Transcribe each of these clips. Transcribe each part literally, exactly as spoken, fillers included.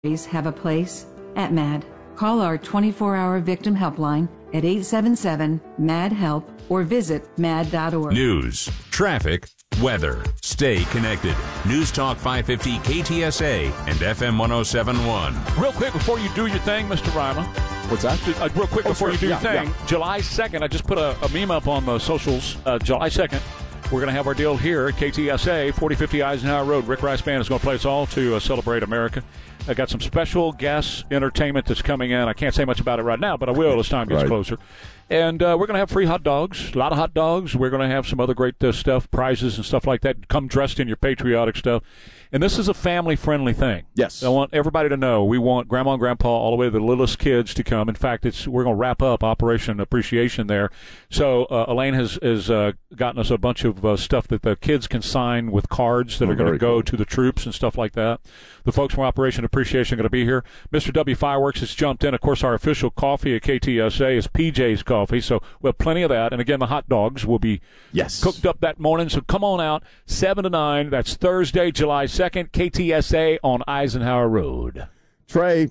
have a place at MAD. Call our twenty-four hour victim helpline at eight seven seven, M A D, HELP or visit mad dot org. News, traffic, weather. Stay connected. News Talk five fifty K T S A and F M one oh seven point one. Real quick before you do your thing, Mister Ryman. What's that? Uh, real quick oh, before sure. you do yeah, your thing. Yeah. July second, I just put a, a meme up on the socials. Uh, July second. We're going to have our deal here at K T S A, forty fifty Eisenhower Road. Rick Rice Band is going to play us all to uh, celebrate America. I got some special guest entertainment that's coming in. I can't say much about it right now, but I will as time gets right. closer. And uh, we're going to have free hot dogs, a lot of hot dogs. We're going to have some other great uh, stuff, prizes and stuff like that. Come dressed in your patriotic stuff. And this is a family-friendly thing. Yes. I want everybody to know we want Grandma and Grandpa all the way to the littlest kids to come. In fact, it's we're going to wrap up Operation Appreciation there. So uh, Elaine has, has uh, gotten us a bunch of uh, stuff that the kids can sign with cards that oh, are going to go cool. to the troops and stuff like that. The folks from Operation Appreciation are going to be here. Mister W Fireworks has jumped in. Of course, our official coffee at K T S A is P J's Coffee. So we have plenty of that. And, again, the hot dogs will be yes. cooked up that morning. So come on out, seven to nine. That's Thursday, July second, K T S A on Eisenhower Road. Trey,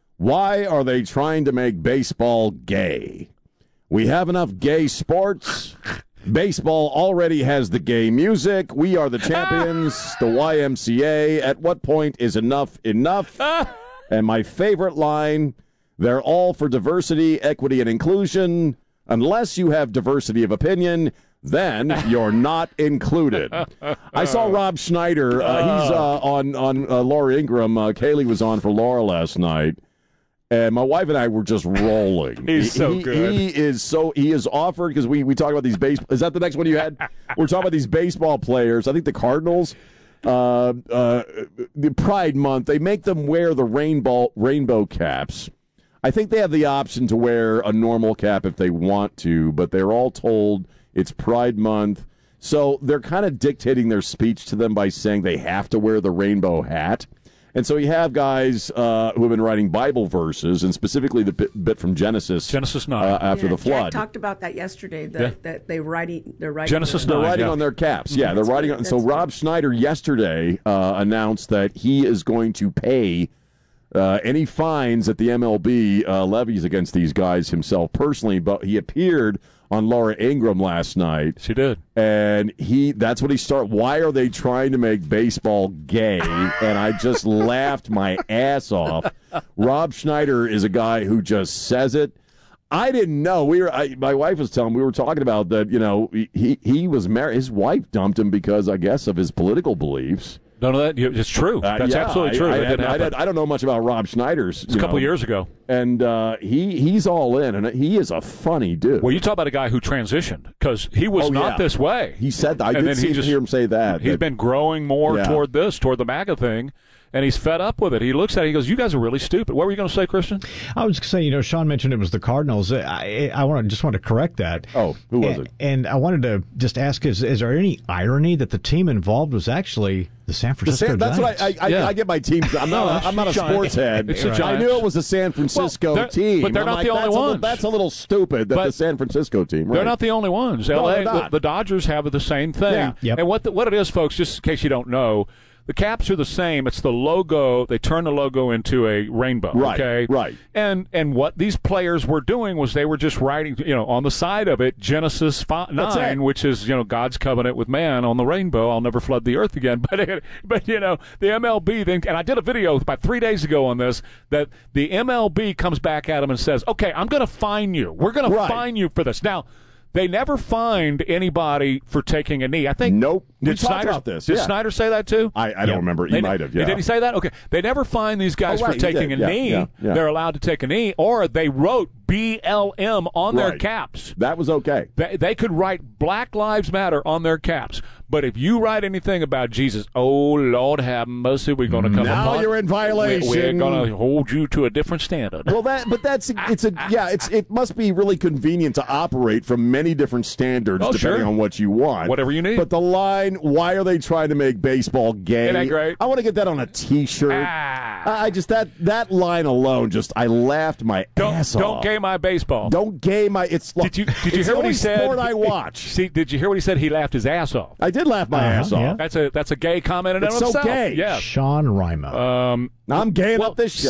why are they trying to make baseball gay? We have enough gay sports. Baseball already has the gay music. We are the champions, the Y M C A. At what point is enough enough? And my favorite line, they're all for diversity, equity, and inclusion. Unless you have diversity of opinion, then you're not included. I saw Rob Schneider. Uh, he's uh, on, on uh, Laura Ingraham. Uh, Kaylee was on for Laura last night. And my wife and I were just rolling. He's he, so he, good. He is so he is offered because we we talk about these base. Is that the next one you had? We're talking about these baseball players. I think the Cardinals, uh, uh, the Pride Month, they make them wear the rainbow rainbow caps. I think they have the option to wear a normal cap if they want to, but they're all told it's Pride Month. So they're kind of dictating their speech to them by saying they have to wear the rainbow hat. And so you have guys uh, who have been writing Bible verses, and specifically the bit, bit from Genesis, Genesis nine, uh, after yeah, the flood. Jack talked about that yesterday. That, Yeah. that they writing, they're writing. Genesis They're nine, writing yeah. on their caps. Yeah, they're That's writing good. on. So That's Rob good. Schneider yesterday uh, announced that he is going to pay uh, any fines that the M L B uh, levies against these guys himself personally. But he appeared on Laura Ingraham last night. She did. And he that's what he started. Why are they trying to make baseball gay? And I just laughed my ass off. Rob Schneider is a guy who just says it. I didn't know. We were. I, my wife was telling me, we were talking about that, you know, he, he was married. His wife dumped him because, I guess, of his political beliefs. None of that. It's true. Uh, That's yeah, absolutely true. I, I, That did I, happen. I, I don't know much about Rob Schneider's. It's a couple know, years ago. And uh, he he's all in, and he is a funny dude. Well, you talk about a guy who transitioned because he was Oh, not yeah. this way. He said that. I And did then see, he just- hear him say that. He's that- been growing more Yeah. toward this, toward the MAGA thing, and he's fed up with it. He looks at it, he goes, you guys are really stupid. What were you going to say, Christian? I was saying, you know, Sean mentioned it was the Cardinals. I I want to just want to correct that. Oh, who was and, it? And I wanted to just ask: Is is there any irony that the team involved was actually the San The Francisco San, that's Giants? what I I, Yeah. I I get my teams. I'm No, not. I'm not a Giants. sports head. It's the I Giants. knew it was the San Francisco Well, they're- team, but they're I'm not like, the only that's a little- ones. that's a little stupid. That But the San Francisco team. They're right. not the only ones. No, L A, they're the, not. the Dodgers have the same thing. Yeah. Yep. And what the, what it is, folks, just in case you don't know, the caps are the same. It's the logo. They turn the logo into a rainbow. Right, Okay. right. And and what these players were doing was they were just writing, you know, on the side of it, Genesis That's nine, it. which is, you know, God's covenant with man on the rainbow. I'll never flood the earth again. But it, but you know, the M L B then, and I did a video about three days ago on this, that the M L B comes back at them and says, okay, I'm going to fine you. We're going Right. to fine you for this. Now. They never fined anybody for taking a knee. I think. Nope. We Did talked Snyder, about this, Did yeah. Snyder say that too? I, I don't Yeah. remember. He They- might have. Yeah. Did he say that? Okay. They never fined these guys Oh, right, for he taking did. a Yeah, knee. yeah, yeah. They're allowed to take a knee, or they wrote B L M on their Right. caps. That was okay. They, they could write Black Lives Matter on their caps. But if you write anything about Jesus, oh, Lord have mercy, we're going to come Now upon- you're in violation. We're, we're going to hold you to a different standard. Well, that but that's it's a yeah. It's it must be really convenient to operate from many different standards Oh, depending sure. on what you want. Whatever you need. But the line, why are they trying to make baseball gay? Isn't that great? I want to get that on a T-shirt. Ah. I I just that that line alone, just I laughed my Don't, ass don't off. gay my baseball. Don't gay my. It's Did you, did you it's hear the what he only said? Sport I watch. See, did you hear what he said? He laughed his ass off. I did laugh my Uh-huh, ass off. yeah. That's a that's a gay comment in and It's of so itself. gay. Yeah. Sean Rima. Um, I'm gaying well, up this show.